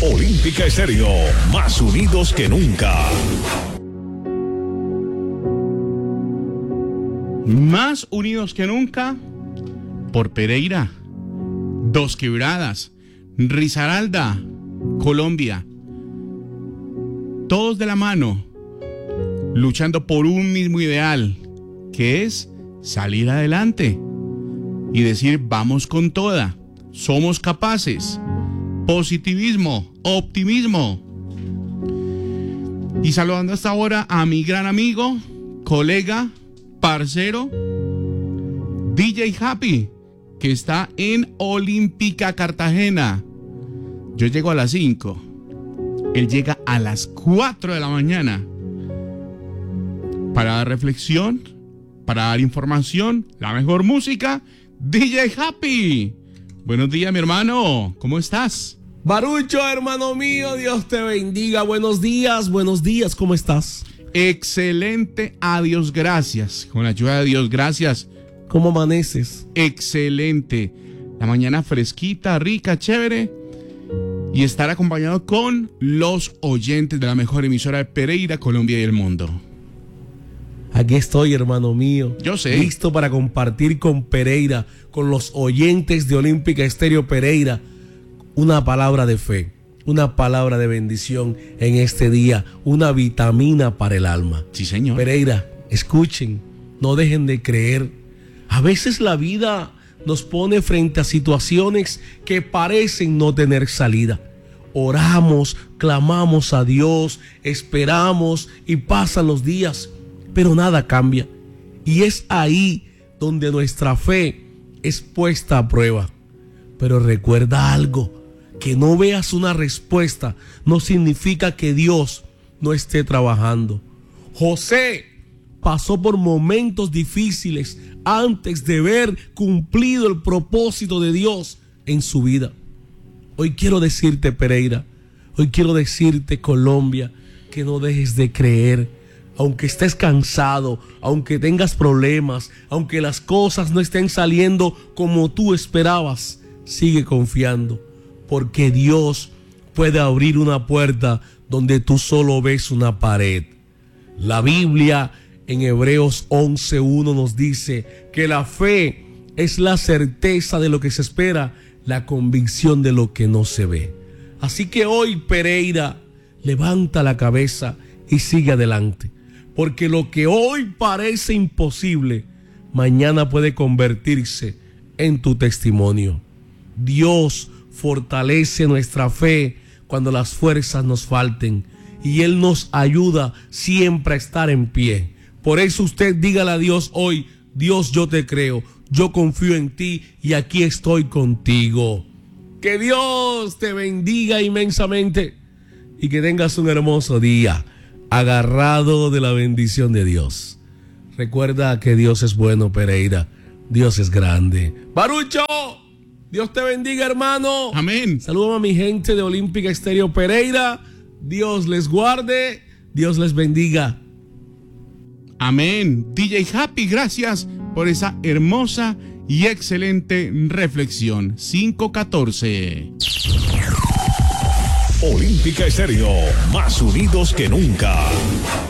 Olímpica Estéreo, más unidos que nunca. Más unidos que nunca por Pereira, Dos Quebradas, Risaralda, Colombia. Todos de la mano, luchando por un mismo ideal, que es salir adelante y decir vamos con toda, somos capaces, positivismo, optimismo. Y saludando hasta ahora a mi gran amigo, colega, parcero, DJ Happy, que está en Olímpica Cartagena. Yo llego a las 5, él llega a las 4 de la mañana para dar reflexión, para dar información, la mejor música. DJ Happy, buenos días, mi hermano, ¿cómo estás? Barucho, hermano mío, Dios te bendiga. Buenos días, ¿cómo estás? Excelente, a Dios gracias, con la ayuda de Dios gracias. ¿Cómo amaneces? Excelente, la mañana fresquita, rica, chévere, y estar acompañado con los oyentes de la mejor emisora de Pereira, Colombia y el mundo. Aquí estoy, hermano mío. Yo sé. Listo para compartir con Pereira, con los oyentes de Olímpica Estéreo Pereira, una palabra de fe, una palabra de bendición en este día, una vitamina para el alma. Sí, señor. Pereira, escuchen, no dejen de creer. A veces la vida nos pone frente a situaciones que parecen no tener salida. Oramos, clamamos a Dios, esperamos y pasan los días, pero nada cambia. Y es ahí donde nuestra fe es puesta a prueba. Pero recuerda algo, que no veas una respuesta no significa que Dios no esté trabajando. José pasó por momentos difíciles antes de ver cumplido el propósito de Dios en su vida. Hoy quiero decirte, Pereira, hoy quiero decirte, Colombia, que no dejes de creer. Aunque estés cansado, aunque tengas problemas, aunque las cosas no estén saliendo como tú esperabas, sigue confiando, porque Dios puede abrir una puerta donde tú solo ves una pared. La Biblia en Hebreos 11:1 nos dice que la fe es la certeza de lo que se espera, la convicción de lo que no se ve. Así que hoy, Pereira, levanta la cabeza y sigue adelante. Porque lo que hoy parece imposible, mañana puede convertirse en tu testimonio. Dios fortalece nuestra fe cuando las fuerzas nos falten y Él nos ayuda siempre a estar en pie. Por eso usted dígale a Dios hoy: Dios, yo te creo, yo confío en ti y aquí estoy contigo. Que Dios te bendiga inmensamente y que tengas un hermoso día, agarrado de la bendición de Dios. Recuerda que Dios es bueno, Pereira. Dios es grande. Barucho, Dios te bendiga, hermano. Amén. Saludos a mi gente de Olímpica Estéreo Pereira. Dios les guarde, Dios les bendiga. Amén. DJ Happy, gracias por esa hermosa y excelente reflexión. 5:14. Olímpica Estéreo, más unidos que nunca.